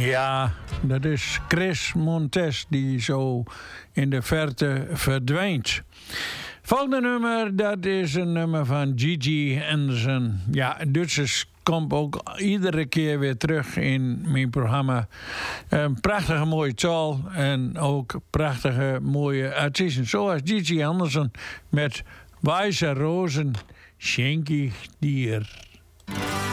Ja, dat is Chris Montes die zo in de verte verdwijnt. Volgende nummer, dat is een nummer van Gigi Anderson. Ja, Duitsers komt ook iedere keer weer terug in mijn programma. Een prachtige mooie taal en ook prachtige mooie artiesten. Zoals Gigi Anderson met Wijze Rozen, Schenk ich dir.